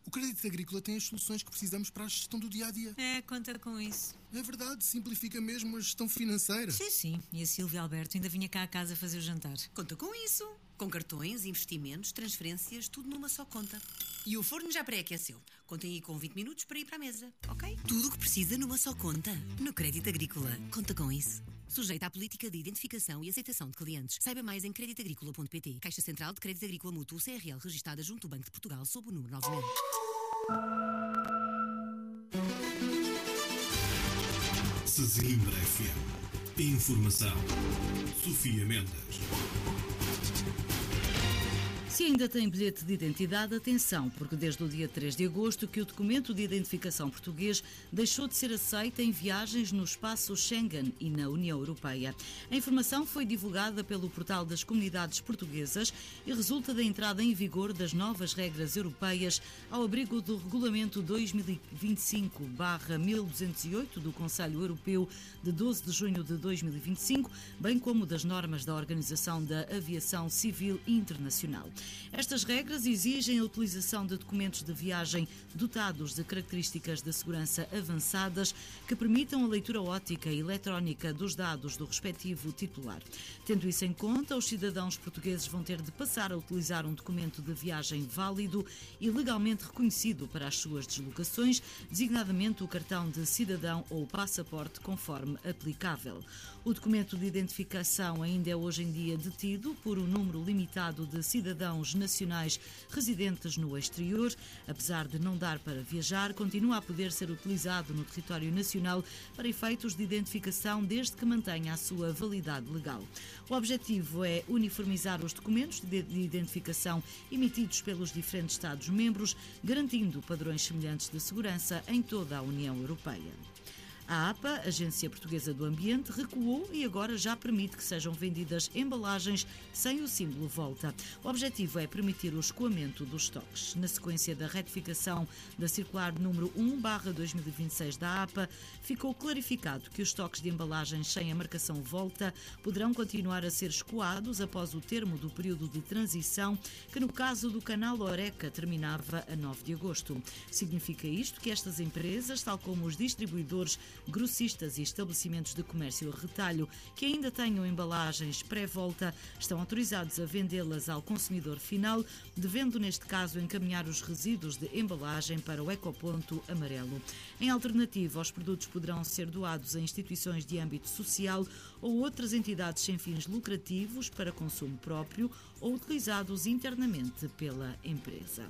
O Crédito Agrícola tem as soluções que precisamos para a gestão do dia-a-dia. Conta com isso. É verdade, simplifica mesmo a gestão financeira. Sim. E a Silvia Alberto ainda vinha cá a casa fazer o jantar. Conta com isso. Com cartões, investimentos, transferências, tudo numa só conta. E o forno já pré-aqueceu. Contem aí com 20 minutos para ir para a mesa, ok? Tudo o que precisa numa só conta. No Crédito Agrícola. Conta com isso. Sujeito à política de identificação e aceitação de clientes. Saiba mais em creditagricola.pt. Caixa Central de Crédito Agrícola Mútuo CRL, registada junto ao Banco de Portugal, sob o número 9000. Sesimbra FM. Informação. Sofia Mendes. Se ainda tem bilhete de identidade, atenção, porque desde o dia 3 de agosto que o documento de identificação português deixou de ser aceito em viagens no espaço Schengen e na União Europeia. A informação foi divulgada pelo portal das comunidades portuguesas e resulta da entrada em vigor das novas regras europeias ao abrigo do Regulamento 2025/1208 do Conselho Europeu de 12 de junho de 2025, bem como das normas da Organização da Aviação Civil Internacional. Estas regras exigem a utilização de documentos de viagem dotados de características de segurança avançadas que permitam a leitura óptica e eletrónica dos dados do respectivo titular. Tendo isso em conta, os cidadãos portugueses vão ter de passar a utilizar um documento de viagem válido e legalmente reconhecido para as suas deslocações, designadamente o cartão de cidadão ou o passaporte, conforme aplicável. O documento de identificação ainda é hoje em dia detido por um número limitado de cidadãos nacionais residentes no exterior. Apesar de não dar para viajar, continua a poder ser utilizado no território nacional para efeitos de identificação desde que mantenha a sua validade legal. O objetivo é uniformizar os documentos de identificação emitidos pelos diferentes Estados-membros, garantindo padrões semelhantes de segurança em toda a União Europeia. A APA, Agência Portuguesa do Ambiente, recuou e agora já permite que sejam vendidas embalagens sem o símbolo Volta. O objetivo é permitir o escoamento dos estoques. Na sequência da retificação da circular número 1/2026 da APA, ficou clarificado que os estoques de embalagens sem a marcação Volta poderão continuar a ser escoados após o termo do período de transição, que no caso do canal Oreca terminava a 9 de agosto. Significa isto que estas empresas, tal como os distribuidores, grossistas e estabelecimentos de comércio a retalho que ainda tenham embalagens pré-volta, estão autorizados a vendê-las ao consumidor final, devendo neste caso encaminhar os resíduos de embalagem para o ecoponto amarelo. Em alternativa, os produtos poderão ser doados a instituições de âmbito social ou outras entidades sem fins lucrativos para consumo próprio ou utilizados internamente pela empresa.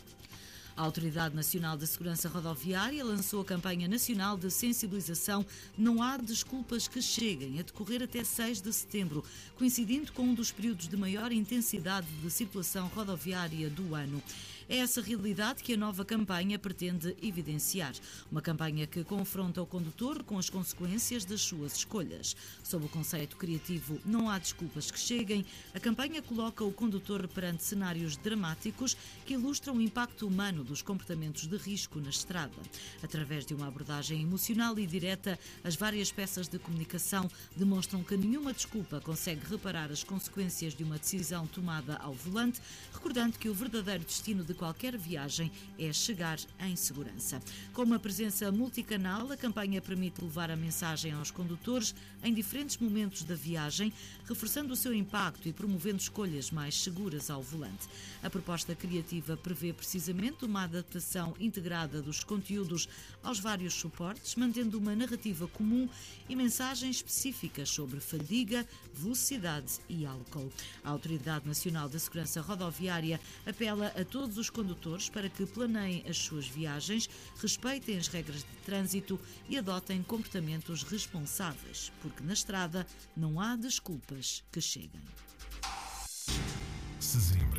A Autoridade Nacional de Segurança Rodoviária lançou a campanha nacional de sensibilização Não Há Desculpas que Cheguem, a decorrer até 6 de setembro, coincidindo com um dos períodos de maior intensidade de circulação rodoviária do ano. É essa realidade que a nova campanha pretende evidenciar. Uma campanha que confronta o condutor com as consequências das suas escolhas. Sob o conceito criativo Não Há Desculpas que Cheguem, a campanha coloca o condutor perante cenários dramáticos que ilustram o impacto humano dos comportamentos de risco na estrada. Através de uma abordagem emocional e direta, as várias peças de comunicação demonstram que nenhuma desculpa consegue reparar as consequências de uma decisão tomada ao volante, recordando que o verdadeiro destino de qualquer viagem é chegar em segurança. Com uma presença multicanal, a campanha permite levar a mensagem aos condutores em diferentes momentos da viagem, reforçando o seu impacto e promovendo escolhas mais seguras ao volante. A proposta criativa prevê precisamente uma adaptação integrada dos conteúdos aos vários suportes, mantendo uma narrativa comum e mensagens específicas sobre fadiga, velocidade e álcool. A Autoridade Nacional da Segurança Rodoviária apela a todos os condutores para que planeiem as suas viagens, respeitem as regras de trânsito e adotem comportamentos responsáveis, porque na estrada não há desculpas que cheguem. Sesimbra.